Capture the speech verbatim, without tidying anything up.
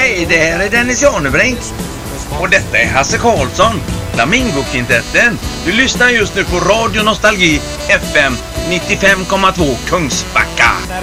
Hej, det här är Dennis Janebrink. Och detta är Hasse Karlsson, Flamingo-kvintetten. Du lyssnar just nu på Radio Nostalgi F M nittiofem komma två Kungsbacka.